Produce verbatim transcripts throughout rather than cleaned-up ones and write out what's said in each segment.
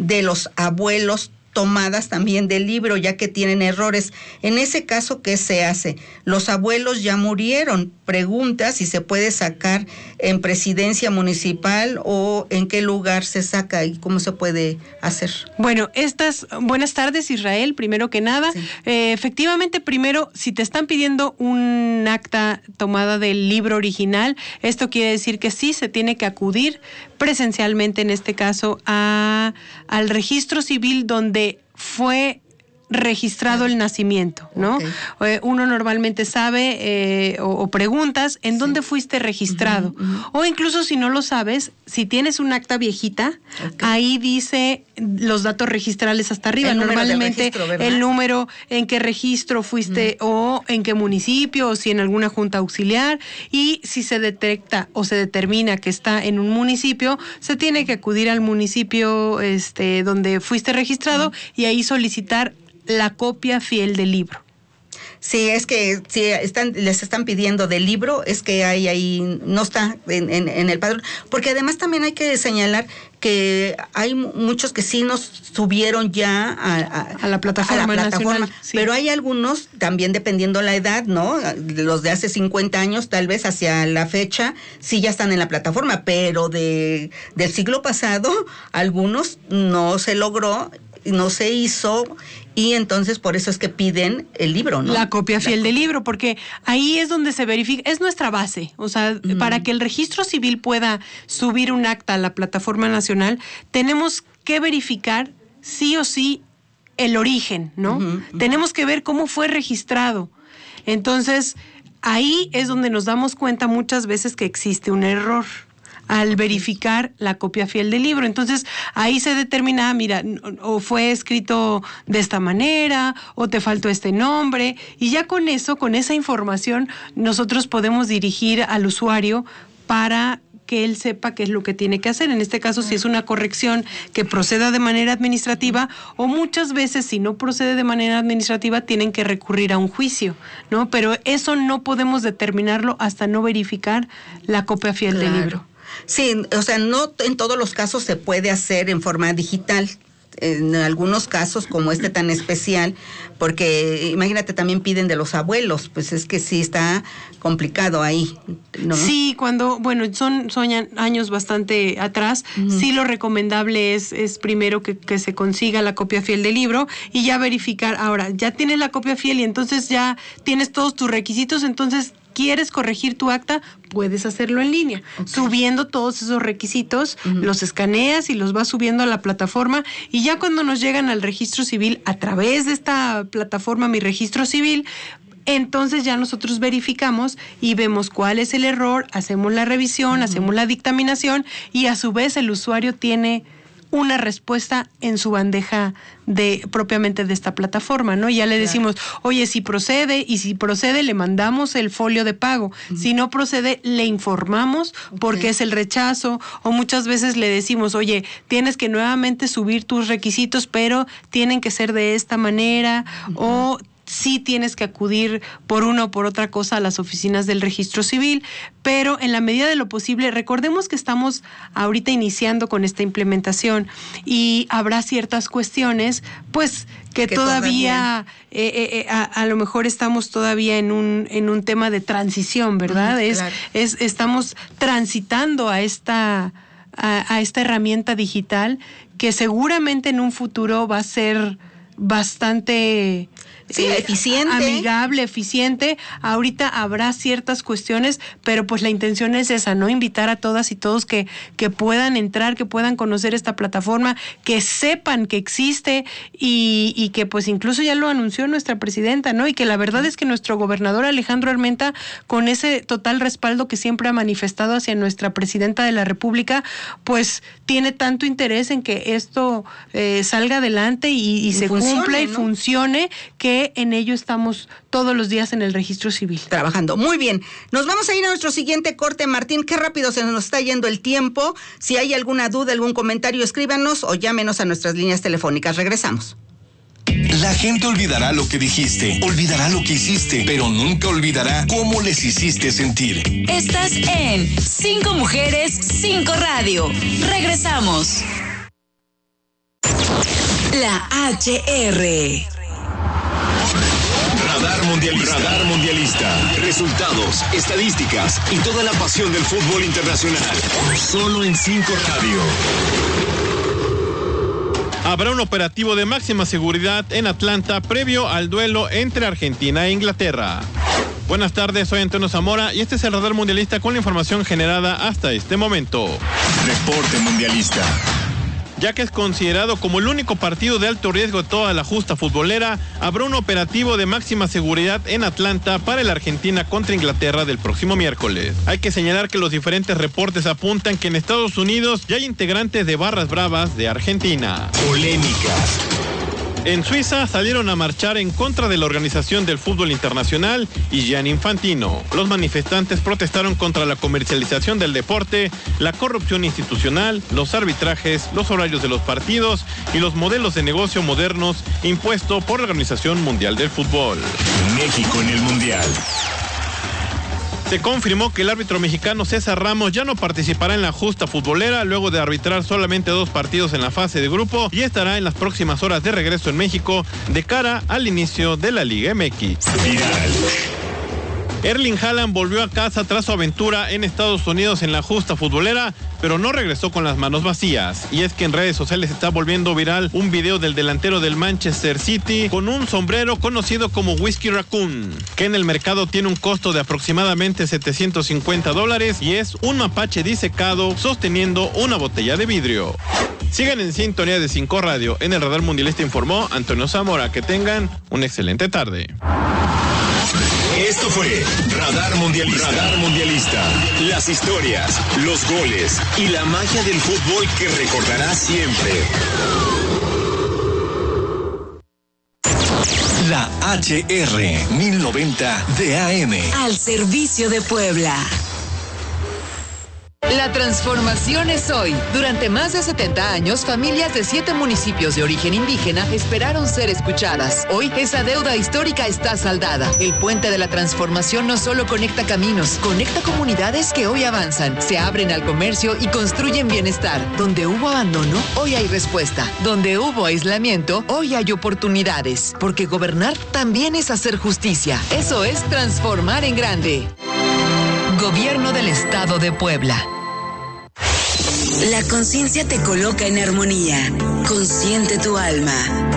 de los abuelos tomadas también del libro, ya que tienen errores. En ese caso, ¿qué se hace? Los abuelos ya murieron. Pregunta si se puede sacar en presidencia municipal o en qué lugar se saca y cómo se puede hacer. Bueno, estas, buenas tardes, Israel, primero que nada. Sí. Eh, efectivamente, primero, si te están pidiendo un acta tomada del libro original, esto quiere decir que sí, se tiene que acudir presencialmente, en este caso, a, al registro civil donde fue registrado el nacimiento, ¿no? Okay. Uno normalmente sabe eh, o, o preguntas en sí. dónde fuiste registrado. Uh-huh, uh-huh. O incluso si no lo sabes, si tienes un acta viejita, okay. ahí dice los datos registrales hasta arriba. El normalmente registro, el número en qué registro fuiste uh-huh. o en qué municipio o si en alguna junta auxiliar. Y si se detecta o se determina que está en un municipio, se tiene que acudir al municipio este, donde fuiste registrado uh-huh. y ahí solicitar la copia fiel del libro. Sí, es que si están, les están pidiendo del libro, es que hay ahí, no está en, en, en el padrón. Porque además también hay que señalar que hay muchos que sí nos subieron ya a, a, a la plataforma, a la plataforma nacional, sí. Pero hay algunos, también dependiendo la edad, ¿no? Los de hace cincuenta años, tal vez hacia la fecha, sí ya están en la plataforma, pero de del siglo pasado, algunos no se logró, no se hizo, y entonces por eso es que piden el libro, ¿no? La copia fiel la del libro, porque ahí es donde se verifica, es nuestra base, o sea, uh-huh. para que el registro civil pueda subir un acta a la plataforma nacional, tenemos que verificar sí o sí el origen, ¿no? Uh-huh, uh-huh. Tenemos que ver cómo fue registrado. Entonces, ahí es donde nos damos cuenta muchas veces que existe un error al verificar la copia fiel del libro. Entonces, ahí se determina, mira, o fue escrito de esta manera, o te faltó este nombre, y ya con eso, con esa información, nosotros podemos dirigir al usuario para que él sepa qué es lo que tiene que hacer. En este caso, si es una corrección que proceda de manera administrativa, o muchas veces, si no procede de manera administrativa, tienen que recurrir a un juicio, ¿no? Pero eso no podemos determinarlo hasta no verificar la copia fiel claro. del libro. Sí, o sea, no en todos los casos se puede hacer en forma digital. En algunos casos, como este tan especial, porque imagínate, también piden de los abuelos, pues es que sí está complicado ahí, ¿no? Sí, cuando, bueno, son, son años bastante atrás, uh-huh. sí lo recomendable es, es primero que, que se consiga la copia fiel del libro y ya verificar. Ahora, ya tienes la copia fiel y entonces ya tienes todos tus requisitos, entonces quieres corregir tu acta, puedes hacerlo en línea, okay. subiendo todos esos requisitos, uh-huh. los escaneas y los vas subiendo a la plataforma, y ya cuando nos llegan al registro civil a través de esta plataforma Mi Registro Civil, entonces ya nosotros verificamos y vemos cuál es el error, hacemos la revisión, uh-huh. hacemos la dictaminación, y a su vez el usuario tiene una respuesta en su bandeja de propiamente de esta plataforma, ¿no? Y ya le claro. decimos, oye, si procede, y si procede le mandamos el folio de pago. Uh-huh. Si no procede, le informamos okay. porque es el rechazo, o muchas veces le decimos, oye, tienes que nuevamente subir tus requisitos, pero tienen que ser de esta manera, uh-huh. o sí tienes que acudir por una o por otra cosa a las oficinas del registro civil, pero en la medida de lo posible, recordemos que estamos ahorita iniciando con esta implementación y habrá ciertas cuestiones, pues, que, que todavía, eh, eh, eh, a, a lo mejor estamos todavía en un, en un tema de transición, ¿verdad? Mm, es, claro. es, estamos transitando a esta, a, a esta herramienta digital que seguramente en un futuro va a ser bastante... Sí, eh, eficiente. Amigable, eficiente. Ahorita habrá ciertas cuestiones, pero pues la intención es esa, ¿no? Invitar a todas y todos que, que puedan entrar, que puedan conocer esta plataforma, que sepan que existe y, y que pues incluso ya lo anunció nuestra presidenta, ¿no? Y que la verdad es que nuestro gobernador Alejandro Armenta, con ese total respaldo que siempre ha manifestado hacia nuestra presidenta de la República, pues tiene tanto interés en que esto eh, salga adelante y, y, y se funcione, cumpla y ¿no? funcione, que en ello estamos todos los días en el registro civil. Trabajando. Muy bien. Nos vamos a ir a nuestro siguiente corte, Martín. Qué rápido se nos está yendo el tiempo. Si hay alguna duda, algún comentario, escríbanos o llámenos a nuestras líneas telefónicas. Regresamos. La gente olvidará lo que dijiste, olvidará lo que hiciste, pero nunca olvidará cómo les hiciste sentir. Estás en Cinco Mujeres, Cinco Radio. Regresamos. La H R. Radar Mundialista. Radar Mundialista. Resultados, estadísticas y toda la pasión del fútbol internacional. Solo en cinco Radio. Habrá un operativo de máxima seguridad en Atlanta previo al duelo entre Argentina e Inglaterra. Buenas tardes, soy Antonio Zamora y este es el Radar Mundialista con la información generada hasta este momento. Deporte Mundialista. Ya que es considerado como el único partido de alto riesgo de toda la justa futbolera, habrá un operativo de máxima seguridad en Atlanta para el Argentina contra Inglaterra del próximo miércoles. Hay que señalar que los diferentes reportes apuntan que en Estados Unidos ya hay integrantes de barras bravas de Argentina. Polémicas. En Suiza salieron a marchar en contra de la Organización del Fútbol Internacional y Gianni Infantino. Los manifestantes protestaron contra la comercialización del deporte, la corrupción institucional, los arbitrajes, los horarios de los partidos y los modelos de negocio modernos impuestos por la Organización Mundial del Fútbol. México en el Mundial. Se confirmó que el árbitro mexicano César Ramos ya no participará en la justa futbolera luego de arbitrar solamente dos partidos en la fase de grupo y estará en las próximas horas de regreso en México de cara al inicio de la Liga M X. Viral. Erling Haaland volvió a casa tras su aventura en Estados Unidos en la justa futbolera, pero no regresó con las manos vacías. Y es que en redes sociales está volviendo viral un video del delantero del Manchester City con un sombrero conocido como Whisky Raccoon, que en el mercado tiene un costo de aproximadamente setecientos cincuenta dólares y es un mapache disecado sosteniendo una botella de vidrio. Sigan en sintonía de cinco Radio. En el Radar Mundialista informó Antonio Zamora. Que tengan una excelente tarde. Esto fue Radar Mundialista. Radar Mundialista. Las historias, los goles y la magia del fútbol que recordarás siempre. La H R mil noventa de A M. Al servicio de Puebla. La transformación es hoy. Durante más de setenta años, familias de siete municipios de origen indígena esperaron ser escuchadas. Hoy, esa deuda histórica está saldada. El puente de la transformación no solo conecta caminos, conecta comunidades que hoy avanzan, se abren al comercio y construyen bienestar. Donde hubo abandono, hoy hay respuesta. Donde hubo aislamiento, hoy hay oportunidades. Porque gobernar también es hacer justicia. Eso es transformar en grande. Gobierno del Estado de Puebla. La conciencia te coloca en armonía. Consciente tu alma.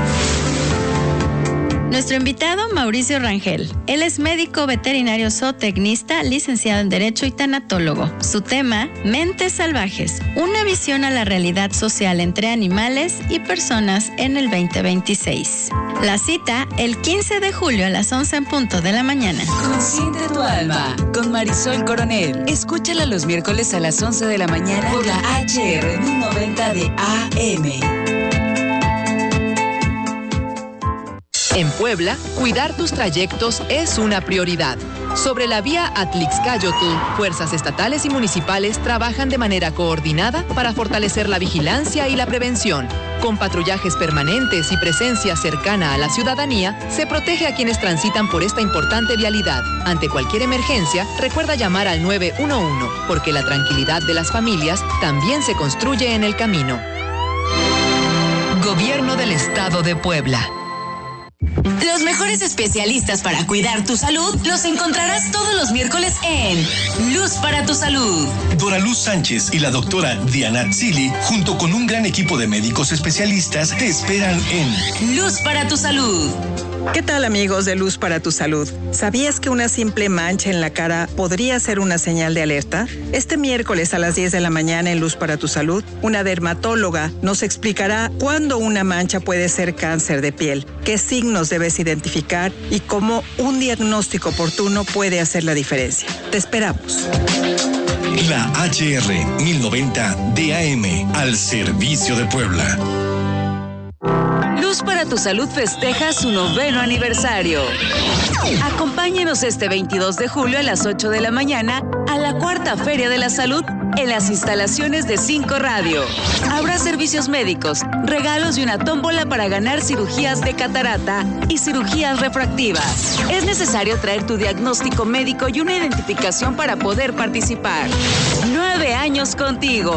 Nuestro invitado, Mauricio Rangel. Él es médico veterinario zootecnista, licenciado en Derecho y tanatólogo. Su tema, Mentes Salvajes, una visión a la realidad social entre animales y personas en el veinte veintiséis. La cita, el quince de julio a las once en punto de la mañana. Consciente tu alma, con Marisol Coronel. Escúchala los miércoles a las once de la mañana por la H R mil noventa de A M. En Puebla, cuidar tus trayectos es una prioridad. Sobre la vía Atlixcáyotl, fuerzas estatales y municipales trabajan de manera coordinada para fortalecer la vigilancia y la prevención. Con patrullajes permanentes y presencia cercana a la ciudadanía, se protege a quienes transitan por esta importante vialidad. Ante cualquier emergencia, recuerda llamar al nueve uno uno, porque la tranquilidad de las familias también se construye en el camino. Gobierno del Estado de Puebla. Los mejores especialistas para cuidar tu salud los encontrarás todos los miércoles en Luz para tu Salud. Dora Luz Sánchez y la doctora Diana Tzili, junto con un gran equipo de médicos especialistas, te esperan en Luz para tu Salud. ¿Qué tal, amigos de Luz para tu Salud? ¿Sabías que una simple mancha en la cara podría ser una señal de alerta? Este miércoles a las diez de la mañana en Luz para tu Salud, una dermatóloga nos explicará cuándo una mancha puede ser cáncer de piel, qué signos debes identificar y cómo un diagnóstico oportuno puede hacer la diferencia. Te esperamos. La H R mil noventa de A M, al servicio de Puebla. Luz para tu Salud festeja su noveno aniversario. Acompáñenos este veintidós de julio a las ocho de la mañana a la cuarta Feria de la Salud en las instalaciones de cinco Radio. Habrá servicios médicos, regalos y una tómbola para ganar cirugías de catarata y cirugías refractivas. Es necesario traer tu diagnóstico médico y una identificación para poder participar. Nueve años contigo.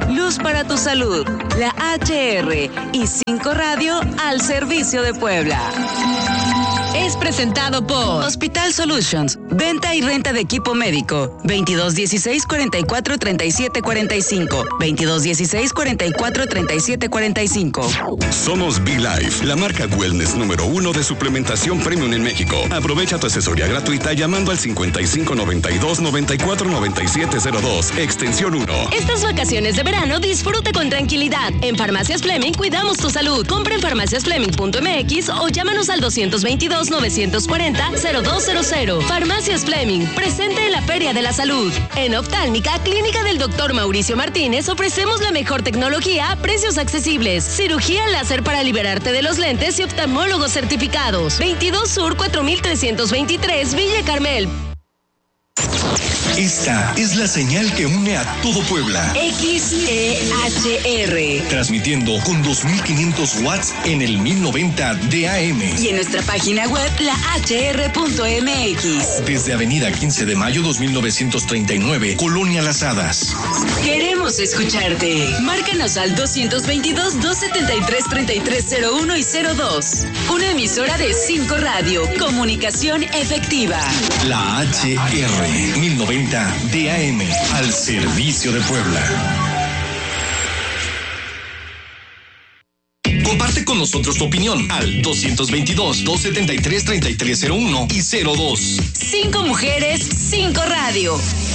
Luz para tu salud, la H R y cinco Radio al servicio de Puebla. Es presentado por Hospital Solutions, venta y renta de equipo médico, veintidós dieciséis cuarenta y cuatro treinta y siete cuarenta y cinco, veintidós dieciséis cuarenta y cuatro treinta y siete cuarenta y cinco. Somos B-Life, la marca wellness número uno de suplementación premium en México. Aprovecha tu asesoría gratuita llamando al cincuenta y cinco noventa y dos noventa y cuatro noventa y siete cero dos, extensión uno. Estas vacaciones de verano disfruta con tranquilidad. En Farmacias Fleming cuidamos tu salud. Compra en farmacias fleming punto m x o llámanos al doscientos veintidós novecientos cuarenta cero dos cero cero. Farmacias Fleming, presente en la Feria de la Salud. En Oftálmica, Clínica del doctor Mauricio Martínez, ofrecemos la mejor tecnología a precios accesibles. Cirugía láser para liberarte de los lentes y oftalmólogos certificados. veintidós Sur cuatro mil trescientos veintitrés, Villa Carmel. Esta es la señal que une a todo Puebla. X E H R. Transmitiendo con dos mil quinientos watts en el mil noventa D A M. Y en nuestra página web, la h r punto m x. Desde Avenida quince de mayo dos mil novecientos treinta y nueve, Colonia Las Hadas. Queremos escucharte. Márcanos al doscientos veintidós, doscientos setenta y tres, treinta y tres cero uno y cero dos. Una emisora de cinco Radio. Comunicación efectiva. La H R mil noventa D A M, al servicio de Puebla. Comparte con nosotros tu opinión al doscientos veintidós, doscientos setenta y tres, treinta y tres cero uno y cero dos. Cinco mujeres, cinco radio.